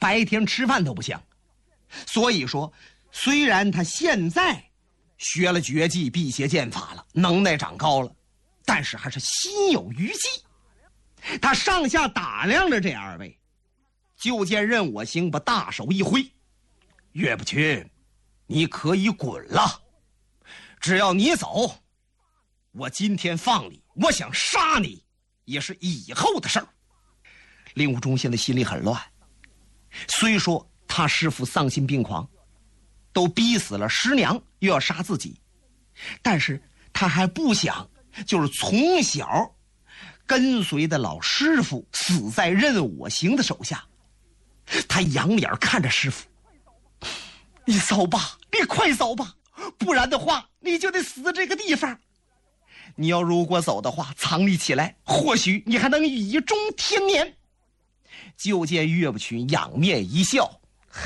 白天吃饭都不香。所以说，虽然他现在学了绝技辟邪剑法了，能耐长高了，但是还是心有余悸。他上下打量着这二位，就见任我行把大手一挥：“岳不群，你可以滚了，只要你走，我今天放你，我想杀你也是以后的事儿。”令狐冲现在心里很乱，虽说他师父丧心病狂，都逼死了师娘，又要杀自己，但是他还不想就是从小跟随的老师傅死在任我行的手下。他仰脸看着师父：“你走吧，你快走吧，不然的话你就得死这个地方。你要如果走的话，藏匿起来，或许你还能以终天年。”就见岳不群仰面一笑：“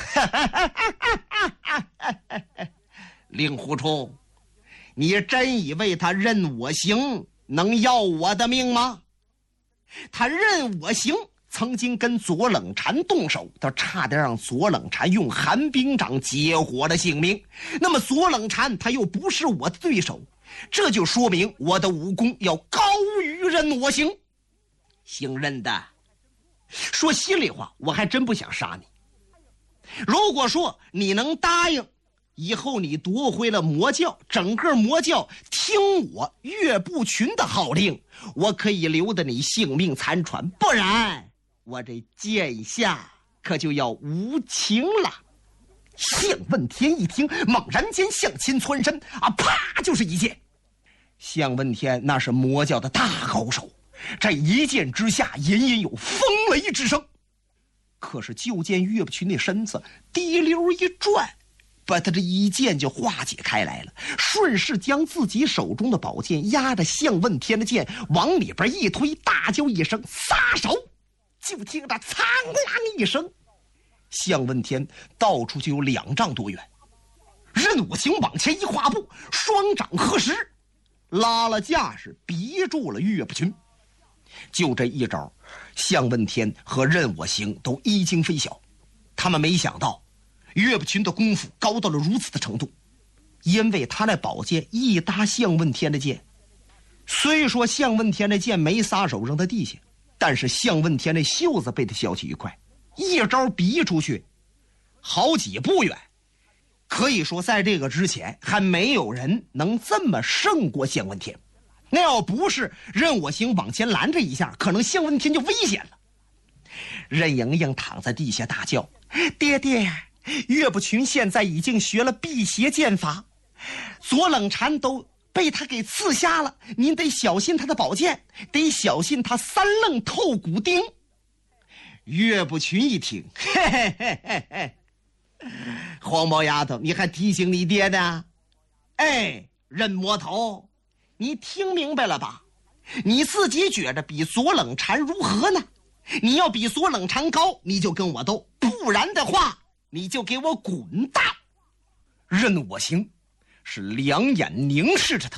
令狐冲，你真以为他任我行能要我的命吗？他任我行曾经跟左冷禅动手，他差点让左冷禅用寒冰掌结活了性命。那么左冷禅他又不是我的对手，这就说明我的武功要高于任我行。姓任的，说心里话，我还真不想杀你。如果说你能答应以后你夺回了魔教，整个魔教听我岳不群的号令，我可以留得你性命残喘，不然我这剑下可就要无情了。”向问天一听，猛然间向前窜身，啪就是一剑。向问天那是魔教的大高手，这一剑之下隐隐有风雷之声。可是就见岳不群那身子滴溜一转，把他这一剑就化解开来了，顺势将自己手中的宝剑压着向问天的剑往里边一推，大叫一声：“撒手！”就听着苍啷一声，向问天到处就有2丈多远。任我行往前一跨步，双掌合十，拉了架势，逼住了岳不群。就这一招，向问天和任我行都一惊非小。他们没想到岳不群的功夫高到了如此的程度，因为他那宝剑一搭向问天的剑，虽说向问天的剑没撒手扔在地下，但是向问天的袖子被他削去一块，一招逼出去好几步远。可以说在这个之前还没有人能这么胜过向问天。那要不是任我行往前拦着一下，可能向问天就危险了。任盈盈躺在地下大叫：“爹爹，岳不群现在已经学了辟邪剑法，左冷禅都被他给刺瞎了，您得小心他的宝剑，得小心他3愣透骨钉。”岳不群一听：“嘿嘿嘿嘿嘿，黄毛丫头，你还提醒你爹呢？哎，任魔头，你听明白了吧？你自己觉着比左冷禅如何呢？你要比左冷禅高，你就跟我斗，不然的话你就给我滚蛋。”任我行是两眼凝视着他。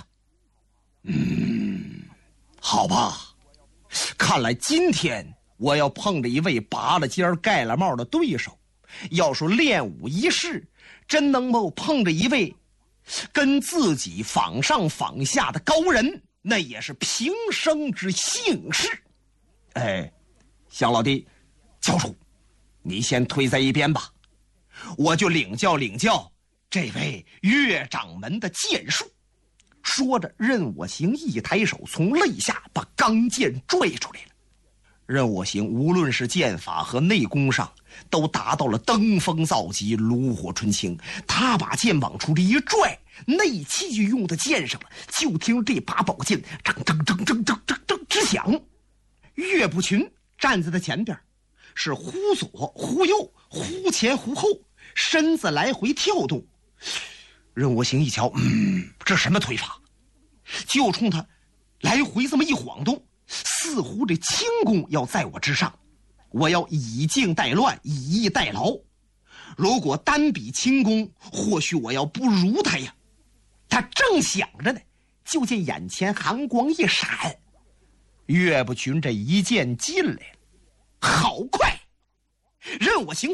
好吧，看来今天我要碰着一位拔了尖盖了帽的对手。要说练武一事，真能够碰着一位跟自己仿上仿下的高人，那也是平生之幸事。哎，向老弟，教主，你先退在一边吧，我就领教领教这位岳掌门的剑术。说着，任我行一抬手，从肋下把钢剑拽出来了。任我行无论是剑法和内功上都达到了登峰造极、炉火纯青。他把剑往出这一拽，内气就用在剑上了，就听这把宝剑铮铮铮铮铮铮铮直响。岳不群站在他前边，是忽左忽右，忽前忽后，身子来回跳动。任我行一瞧，这什么推法？就冲他来回这么一晃动，似乎这轻功要在我之上，我要以静代乱，以逸待劳。如果单比轻功，或许我要不如他呀。他正想着呢，就见眼前寒光一闪，岳不群这一剑进来了，好快！任我行